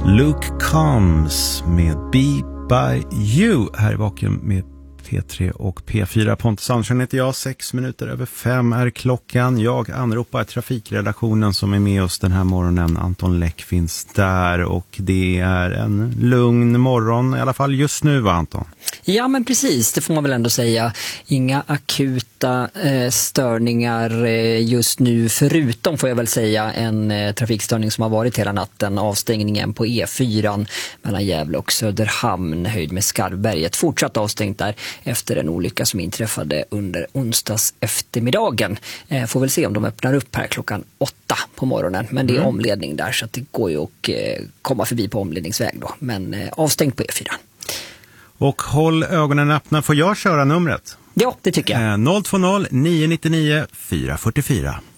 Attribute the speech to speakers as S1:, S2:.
S1: Luke Combs med Be By You här i Vakuum med P3 och P4. Pontus Andersson heter jag, 5:06 är klockan. Jag anropar trafikredaktionen som är med oss den här morgonen. Anton Läck finns där och det är en lugn morgon i alla fall just nu, va Anton?
S2: Ja, men precis, det får man väl ändå säga. Inga akuta störningar just nu, förutom får jag väl säga en trafikstörning som har varit hela natten. Avstängningen på E4 mellan Gävle och Söderhamn, höjd med Skarvberget. Fortsatt avstängt där efter en olycka som inträffade under onsdags eftermiddagen. Får väl se om de öppnar upp här klockan 8 på morgonen. Men det är omledning där så att det går ju att komma förbi på omledningsväg då. Men avstängt på E4.
S1: Och håll ögonen öppna, får jag köra numret?
S2: Ja, det tycker jag.
S1: 020 999 444.